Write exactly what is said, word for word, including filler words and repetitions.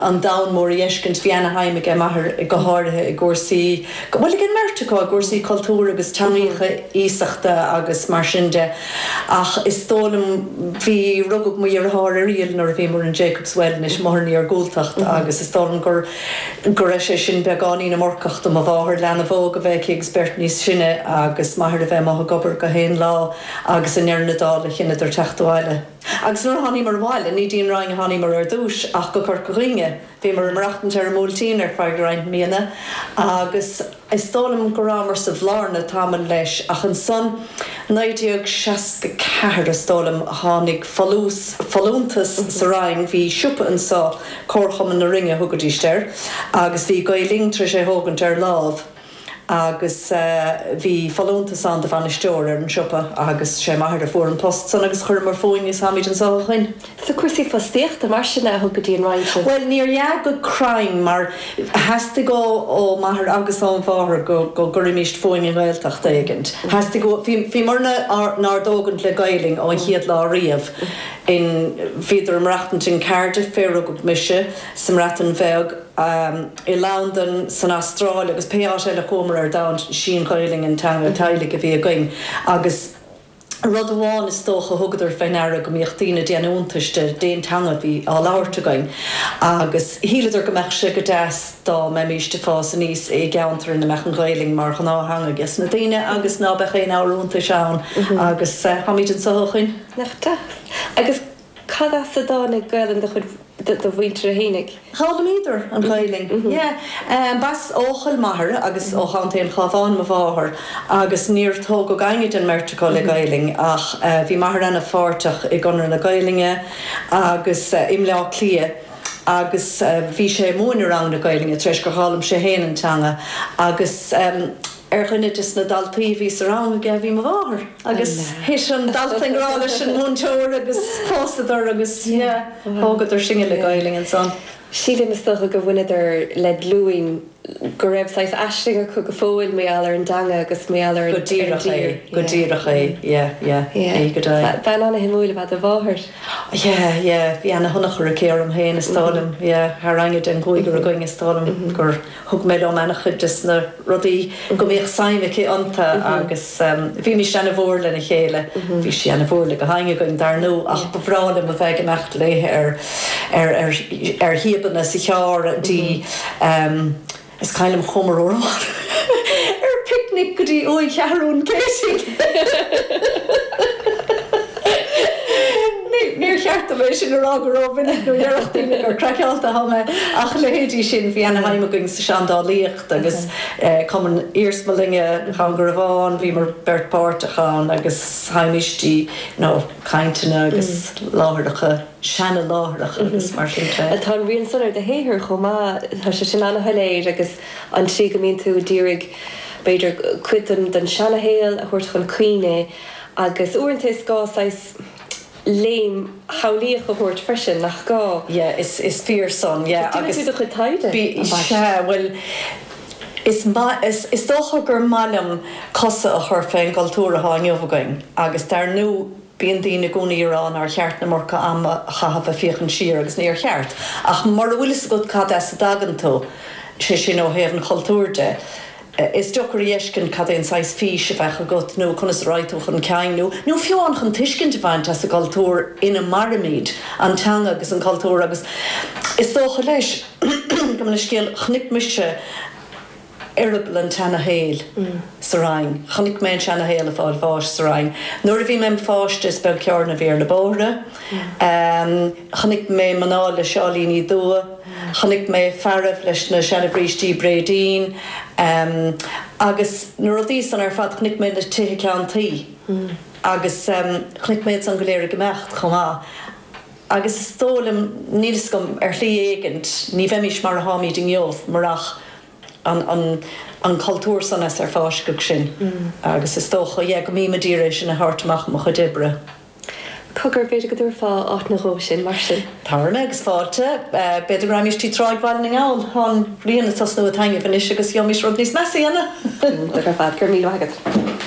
an down mór iescint bhíanna haimime go maithir i go háirithe i gcúrsaí bhfuil gin merteá gcúrsaí cultúra agus teaíocha ísachta agus mar sinnde ach is tólam bhí rugad mu ar thir riil nar bhí mar an Jacob's Well is marní ar gúltacht agus is tólam gur gur sé sin beáí na mórcacht am a bháthir lena bhóg a bheith expert níos sinne agus maithir a bheith maitha gobar go héon lá agus in ar na dála chinine ar teachtáile. Agus nuair tháinig mar bháile, ní dtíon ráin tháinig mar ar dúis ach go chuir go ringe. Bhí mar marachtan ar múltíín ar fear go raint míana agus is tólam go rámar sa bhlárna táman leis ach an son náideag seaca ceathir is tólam tháinig falúntas sa ráin bhí siúpa an sá cóirchaman na ringe thugadísteir agus bhí gailingtra sé thógant ar lámh. agus bhí falúntas an de bhanisteoir ar an siúpa agus sé maithir a fuór an post san agus chuir mar fóin is haid an sáchain. Sa cuasaí fastíocht a mar sinna thugadíon ráinte? Well, níor go crime mar heasta go ó maithir agus an bháthir go go gurimíist fóin in bhilteach éigent. Heasta go bhí marna ná dógant le gailing ó chiad lá riamh in bhíidir am reachtant in Cardiff fér go mise sam ratan bheag Um, I London san Australia agus pe sé le chomar ar da sin gailing an tanga tailig a bhí a going agus rud amháin is tócha thugadidir féinara go míochtaína déanúntaiste déon tanga bhí á láirte going agus híleidir go meach se go deas dá me míiste fás níos é geantar na mechan gailing mar gan áhang agus na daine agus ná be chéon áúnta seán agus haíid an sáchain. Nachta. Agus cad sa dána gailan de chud do bhaintre hénig. Chála míidir an gailing. Yeah. Um, bas óchail maithir agus óchantaon chlábháin mo bháthir agus níor tóg go gaiinid an merteá le gailing ach uh, bhí maithir anna fáteach i gconar na gailinge agus uh, im leá clia agus uh, bhí sé móna rang na gailinge treis go chálam sé héanantanga agus um, ar chuine is na daltaí ví sa rang a bhí mo bháthir agus hís an daltainrála sin múnteir agus fásadar agus thugadidir singe le gailing an son. Sílim is stocha go bhfuinidir le glúin go raibh sais aisling chu go fóil mé allar an danga agus mé allar go díracha go díracha yeah yeah é go dá. Bhean anna himúla bhead a bháthir. Yeah yeah bhí anna thunachar a céar am héin istálam yeah haar range den goigur a going istálam gur thug méid am anna chud is na rudaí go méoch saimhice anta agus bhí mí seanna bhór lena chéile bhí sé anna bhór le go hainge going dar nó ach bhrála a bheith mecht léthe ar ar ar ar hiabanna sa chear dí is caiilim chomar óráin. Ar picnic go dtí ó chearún céising. Níor cheartta bheith sin ará go róbin nó dhearachtaí ar craceálta hama ach le héadí sin bhí anna haime going sa seandálíocht agus cuman írsmalinge chun gur bháin bhí mar bertpáirteachán agus haimistí nó caintena agus láthirdacha seanna láthirach agus mar sin tre. Tá rion sonar de héthir chomá tá sé sin anna tholéir agus an trí go mín tú dírig beidir cuitan den seannahéal a chuirt chun cuine agus uairnta gááis léim chaolíoch a thuirt freisin nach gá. Yeah, is is fearsome, yeah. Agus tú go taide? Yeah, well Is ma is is dócha gur malam cosa a chur féin cultúra há neomhagain agus dar nó bíon daoine gúnaí arán ar cheart na marcha ama chahabh a fiochan siar agus níor cheart ach mar bhfuil is go cad as a dagantó sé sin ó héan cultúrde. Is dochar iescin cad éon sais fís a bheith a got nó chunas ráitúch an ceanú. Nó fiúán chun tuiscin bhaint as a cultúr ina maramíd an teanga agus an cultúr agus is dócha leis go man scéal chnic mise Arab an tana héil sarain. Chanig men tana héil a fáil fáis sarain. Nuair a bhí mé fáiste is beag cear na bhéir le bóra. Chanig mé maná le seálíní dua. Chanig mé farrah leis na seanabhrítí brédín. Agus nuair a dtí san ar fad chanig mé na tithe ceantaí. Agus chanig méid an go léir go mecht chomá. Agus is tólam níos gom ar lí éigent, ní bheimís mar a hámíd in gheolf marach an an an cultúr san as ar fáis go sin agus is tócha yeah, go mí madíire sin na hartach mo chu dibre. Cogur beidir go dúr fá áit na ró sin mar sin. Tá megus fáte beidir raimís tí tráidhhail na ngáil há rianana tas nó a taine fan is agus jomis rud níos measa anna. Tá gur fad gur míle agad.